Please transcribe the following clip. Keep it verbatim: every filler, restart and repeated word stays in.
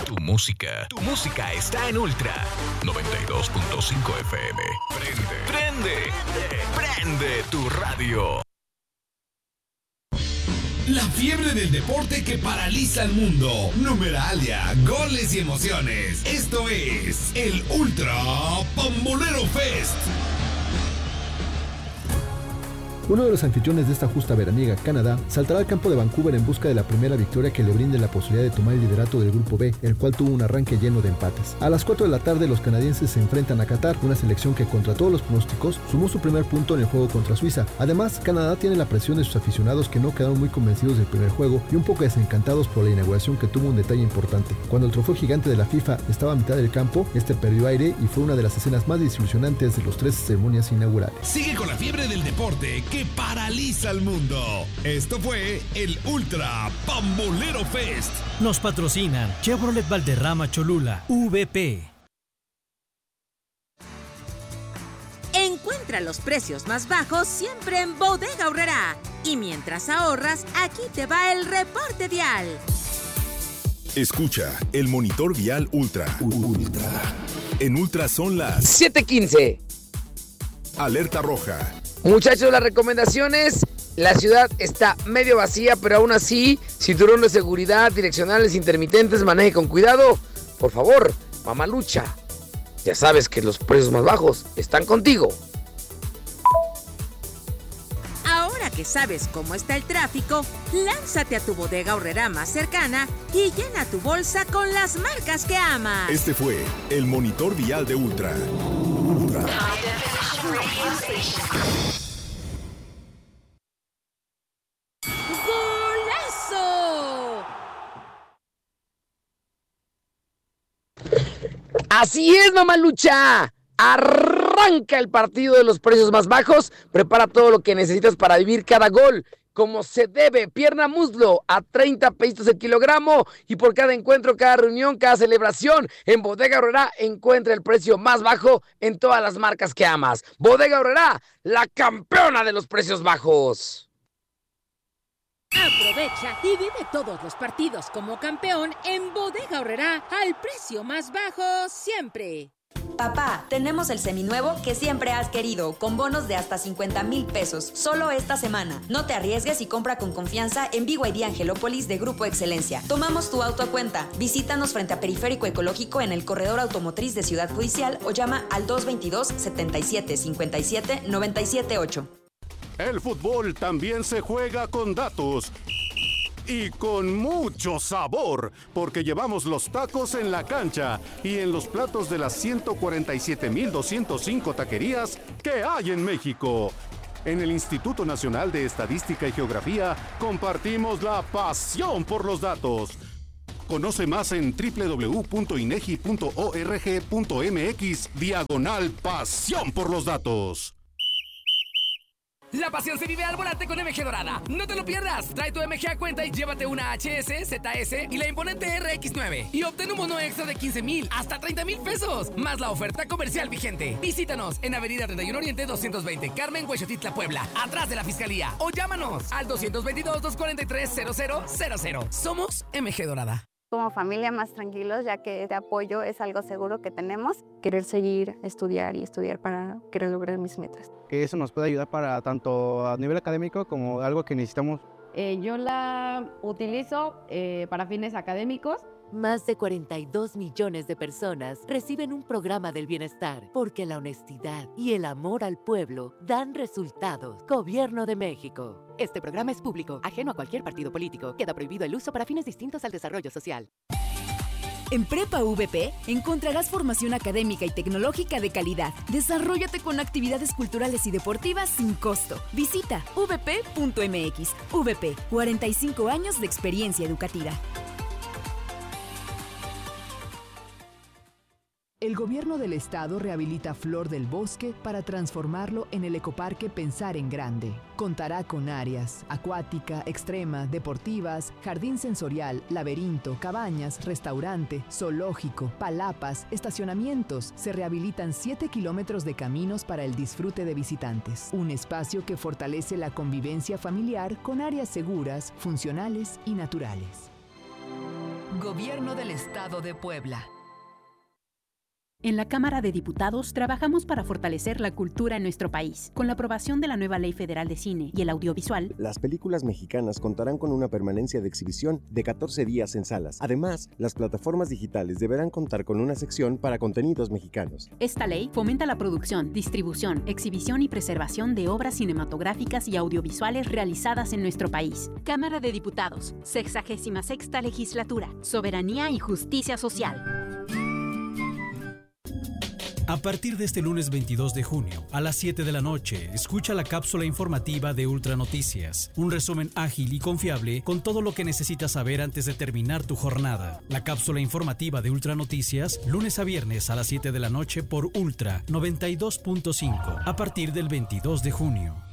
Tu música, tu música está en Ultra noventa y dos punto cinco F M. Prende, prende, prende tu radio. La fiebre del deporte que paraliza al mundo. Numeralia, goles y emociones. Esto es el Ultra Pambolero Fest. Uno de los anfitriones de esta justa veraniega, Canadá, saltará al campo de Vancouver en busca de la primera victoria que le brinde la posibilidad de tomar el liderato del Grupo B, el cual tuvo un arranque lleno de empates. A las cuatro de la tarde los canadienses se enfrentan a Qatar, una selección que contra todos los pronósticos sumó su primer punto en el juego contra Suiza. Además, Canadá tiene la presión de sus aficionados que no quedaron muy convencidos del primer juego y un poco desencantados por la inauguración que tuvo un detalle importante. Cuando el trofeo gigante de la FIFA estaba a mitad del campo, este perdió aire y fue una de las escenas más desilusionantes de los tres ceremonias inaugurales. Sigue con la fiebre del deporte que paraliza al mundo. Esto fue el Ultra Pambolero Fest. Nos patrocinan Chevrolet Valderrama Cholula, V P. Encuentra los precios más bajos siempre en Bodega Aurrerá. Y mientras ahorras, aquí te va el reporte vial. Escucha el monitor vial Ultra. Ultra. En Ultra son las siete quince. Alerta roja. Muchachos, las recomendaciones, la ciudad está medio vacía, pero aún así, cinturón de seguridad, direccionales intermitentes, maneje con cuidado. Por favor, mamalucha, ya sabes que los precios más bajos están contigo. Ahora que sabes cómo está el tráfico, lánzate a tu Bodega Aurrerá más cercana y llena tu bolsa con las marcas que amas. Este fue el monitor vial de Ultra. Ultra. ¡Golazo! Así es, mamalucha. Arranca el partido de los precios más bajos. Prepara todo lo que necesitas para vivir cada gol como se debe. Pierna muslo a treinta pesitos el kilogramo. Y por cada encuentro, cada reunión, cada celebración, en Bodega Aurrerá encuentra el precio más bajo en todas las marcas que amas. Bodega Aurrerá, la campeona de los precios bajos. Aprovecha y vive todos los partidos como campeón en Bodega Aurrerá al precio más bajo siempre. Papá, tenemos el seminuevo que siempre has querido, con bonos de hasta cincuenta mil pesos, solo esta semana. No te arriesgues y compra con confianza en B Y D Angelópolis de Grupo Excelencia. Tomamos tu auto a cuenta. Visítanos frente a Periférico Ecológico en el Corredor Automotriz de Ciudad Judicial o llama al dos veintidós, setenta y siete, cincuenta y siete, noventa y siete ocho. El fútbol también se juega con datos. Y con mucho sabor, porque llevamos los tacos en la cancha y en los platos de las ciento cuarenta y siete mil doscientas cinco taquerías que hay en México. En el Instituto Nacional de Estadística y Geografía compartimos la pasión por los datos. Conoce más en doble u doble u doble u punto inegi punto org punto mx diagonal pasión por los datos. La pasión se vive al volante con M G Dorada. No te lo pierdas. Trae tu M G a cuenta y llévate una H S, Z S y la imponente R X nueve. Y obtén un bono extra de quince mil hasta treinta mil pesos. Más la oferta comercial vigente. Visítanos en Avenida treinta y uno Oriente doscientos veinte, Carmen, Huexotitla, Puebla. Atrás de la Fiscalía. O llámanos al dos dos dos, dos cuatro tres, cero cero cero cero. Somos M G Dorada. Como familia más tranquilos, ya que este apoyo es algo seguro que tenemos. Querer seguir, estudiar y estudiar para querer lograr mis metas. Que eso nos puede ayudar para tanto a nivel académico como algo que necesitamos. Eh, yo la utilizo eh, para fines académicos. Más de cuarenta y dos millones de personas reciben un programa del bienestar porque la honestidad y el amor al pueblo dan resultados. Gobierno de México. Este programa es público, ajeno a cualquier partido político. Queda prohibido el uso para fines distintos al desarrollo social. En Prepa V P encontrarás formación académica y tecnológica de calidad. Desarróllate con actividades culturales y deportivas sin costo. Visita v p punto m x. V P, cuarenta y cinco años de experiencia educativa. El gobierno del estado rehabilita Flor del Bosque para transformarlo en el ecoparque Pensar en Grande. Contará con áreas acuática, extrema, deportivas, jardín sensorial, laberinto, cabañas, restaurante, zoológico, palapas, estacionamientos. Se rehabilitan siete kilómetros de caminos para el disfrute de visitantes. Un espacio que fortalece la convivencia familiar con áreas seguras, funcionales y naturales. Gobierno del Estado de Puebla. En la Cámara de Diputados trabajamos para fortalecer la cultura en nuestro país. Con la aprobación de la nueva Ley Federal de Cine y el Audiovisual, las películas mexicanas contarán con una permanencia de exhibición de catorce días en salas. Además, las plataformas digitales deberán contar con una sección para contenidos mexicanos. Esta ley fomenta la producción, distribución, exhibición y preservación de obras cinematográficas y audiovisuales realizadas en nuestro país. Cámara de Diputados, sexagésima sexta Legislatura, Soberanía y Justicia Social. A partir de este lunes veintidós de junio, a las siete de la noche, escucha la cápsula informativa de Ultra Noticias. Un resumen ágil y confiable con todo lo que necesitas saber antes de terminar tu jornada. La cápsula informativa de Ultra Noticias, lunes a viernes a las siete de la noche por Ultra noventa y dos punto cinco, a partir del veintidós de junio.